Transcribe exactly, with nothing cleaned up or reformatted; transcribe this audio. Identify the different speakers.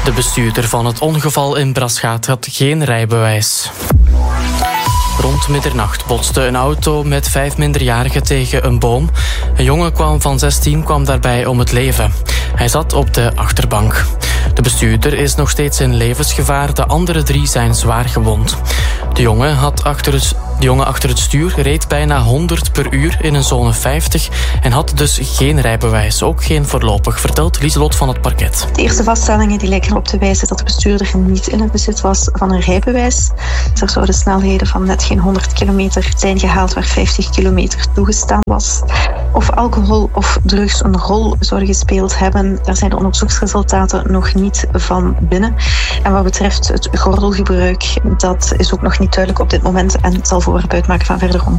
Speaker 1: De bestuurder van het ongeval in Braschaat had geen rijbewijs. Rond middernacht botste een auto met vijf minderjarigen tegen een boom. Een jongen kwam van zestien kwam daarbij om het leven. Hij zat op de achterbank. De bestuurder is nog steeds in levensgevaar. De andere drie zijn zwaar gewond. De jongen, had achter het, de jongen achter het stuur reed bijna honderd per uur in een zone vijftig en had dus geen rijbewijs, ook geen voorlopig, vertelt Lieselot van het parket.
Speaker 2: De eerste vaststellingen die lijken erop te wijzen dat de bestuurder niet in het bezit was van een rijbewijs. Er zouden snelheden van net geen honderd kilometer zijn gehaald waar vijftig kilometer toegestaan was. Of alcohol of drugs een rol zouden gespeeld hebben, daar zijn de onderzoeksresultaten nog niet van binnen. En wat betreft het gordelgebruik, dat is ook nog niet duidelijk op dit moment en het zal voorwerp uitmaken van verder onderzoek.